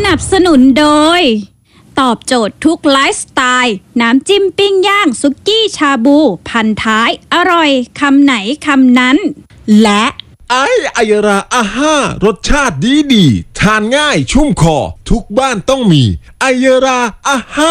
นับสนุนโดยตอบโจทย์ทุกไลฟ์สไตล์น้ำจิ้มปิ้งย่างสุกี้ชาบูพันท้ายอร่อยคำไหนคำนั้นและไอยราอาห้ารสชาติดีทานง่ายชุ่มคอทุกบ้านต้องมีไอยราอาห้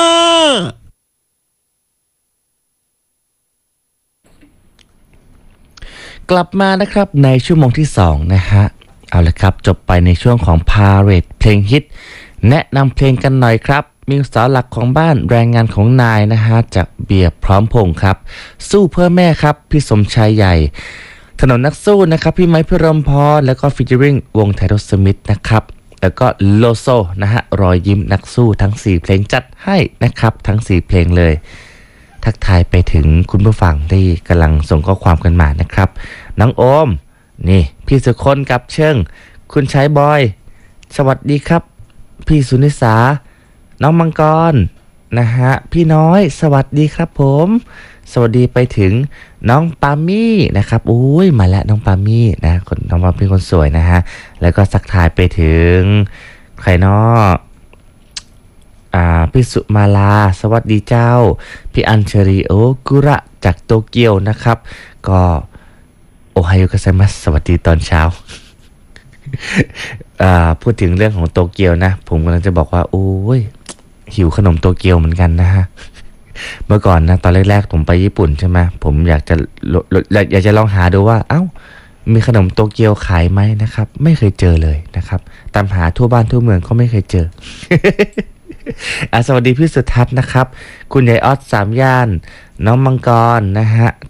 ากลับมานะครับในชั่วโมงที่2นะฮะเอาละครับจบไปในช่วงของ Parade เพลงฮิตแนะนำเพลงกันหน่อยครับมีสาวหลักของบ้านแรงงานของนายนะฮะจากเบียร์พร้อมพงษ์ครับสู้เพื่อแม่ครับพี่สมชายใหญ่ถนนนักสู้นะครับพี่ไม้พิรมพรแล้วก็ฟีเจอริงวงไทโรสมิธนะครับแล้วก็โลโซนะฮะรอยยิ้มนักสู้ทั้ง4เพลงจัดให้นะครับทั้ง4เพลงเลยทักทายไปถึงคุณผู้ฟังที่กำลังส่งข้อความกันมานะครับน้องโอมนี่พี่สุคนกับเชิงคุณชายบอยสวัสดีครับพี่สุนิสาน้องมังกรนะฮะพี่น้อยสวัสดีครับผมสวัสดีไปถึงน้องปามี่นะครับอุ้ยมาแล้วน้องปามี่นะคนน้องปามี่คนสวยนะฮะแล้วก็ทักทายไปถึงใครเนาะพี่สุมาลาสวัสดีเจ้าพี่อัญชรีโอกุระจากโตเกียวนะครับก็โอไฮโอกัสมัสสวัสดีตอนเช้า พูดถึงเรื่องของโตเกียวนะผมกำลังจะบอกว่าโอ้ยหิวขนมโตเกียวเหมือนกันนะฮะ เมื่อก่อนนะตอนแรกๆผมไปญี่ปุ่นใช่ไหมผมอยากจะลองหาดูว่าเอ้ามีขนมโตเกียวขายไหมนะครับไม่เคยเจอเลยนะครับตามหาทั่วบ้านทั่วเมืองก็ไม่เคยเจอ สวัสดีพี่สุทัศน์นะครับคุณยายออส3 ย่านน้องมังกรนะฮะ